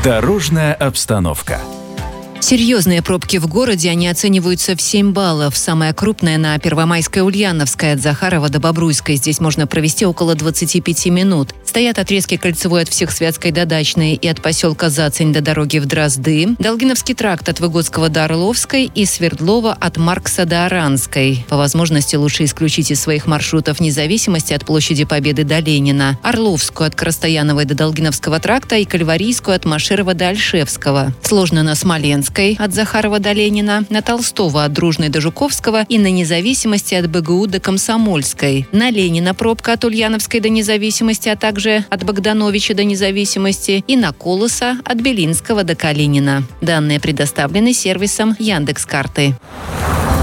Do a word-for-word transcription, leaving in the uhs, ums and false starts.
Дорожная обстановка. Серьезные пробки в городе, они оцениваются в семь баллов. Самая крупная на Первомайской Ульяновской от Захарова до Бобруйской. Здесь можно провести около двадцати пяти минут. Стоят отрезки кольцевой от Всехсвятской до Дачной и от поселка Зацень до дороги в Дрозды. Долгиновский тракт от Выгодского до Орловской и Свердлова от Маркса до Оранской. По возможности лучше исключить из своих маршрутов Независимости от площади Победы до Ленина, Орловскую от Крастаяновой до Долгиновского тракта и Кальварийскую от Машерова до Ольшевского. Сложно на Смоленской от Захарова до Ленина, на Толстого от Дружной до Жуковского и на Независимости от БГУ до Комсомольской. На Ленина пробка от Ульяновской до Независимости, а также от Богдановича до Независимости и на Колоса от Белинского до Калинина. Данные предоставлены сервисом Яндекс.Карты.